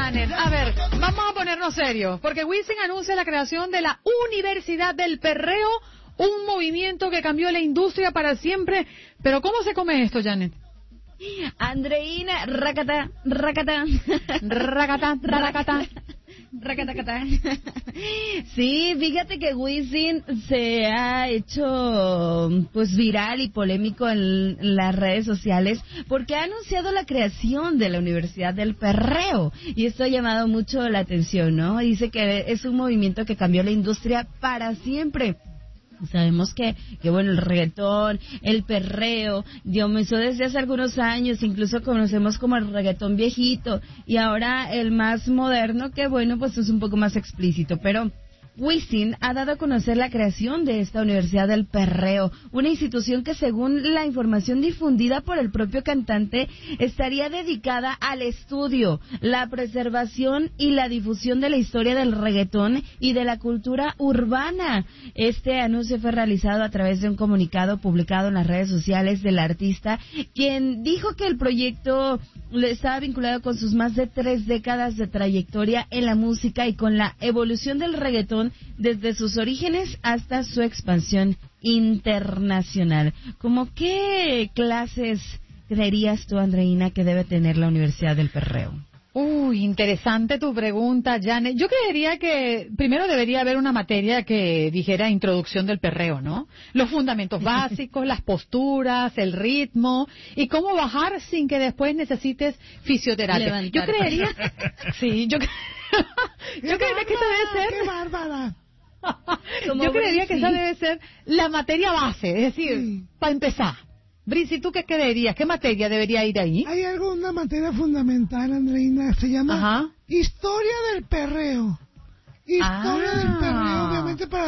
Janet. A ver, vamos a ponernos serios, porque Wisin anuncia la creación de la Universidad del Perreo, un movimiento que cambió la industria para siempre. Pero ¿cómo se come esto, Janet? Andreina, racata, racata. Racata, racata. Racatacata. Sí, fíjate que Wisin se ha hecho pues viral y polémico en las redes sociales porque ha anunciado la creación de la Universidad del Perreo y esto ha llamado mucho la atención, ¿no? Dice que es un movimiento que cambió la industria para siempre. Sabemos que bueno, el reggaetón, el perreo, comenzó desde hace algunos años, incluso conocemos como el reggaetón viejito, y ahora el más moderno, que bueno, pues es un poco más explícito, pero Wisin ha dado a conocer la creación de esta Universidad del Perreo, una institución que según la información difundida por el propio cantante estaría dedicada al estudio, la preservación y la difusión de la historia del reggaetón y de la cultura urbana. Este anuncio fue realizado a través de un comunicado publicado en las redes sociales del artista, quien dijo que el proyecto estaba vinculado con sus más de 3 décadas de trayectoria en la música y con la evolución del reggaetón desde sus orígenes hasta su expansión internacional. ¿Cómo qué clases creerías tú, Andreina, que debe tener la Universidad del Perreo? Uy, interesante tu pregunta, Janet. Yo creería que primero debería haber una materia que dijera introducción del perreo, ¿no? Los fundamentos básicos, las posturas, el ritmo y cómo bajar sin que después necesites fisioterapia. Levantar. Yo creería, sí, yo creería que esa debe ser. ¡Qué bárbara! Yo creería que esa debe ser la materia base, es decir, para empezar. Brice, ¿tú qué creerías? ¿Qué materia debería ir ahí? Hay una materia fundamental, Andreina, se llama Historia del Perreo. Historia del Perreo, obviamente para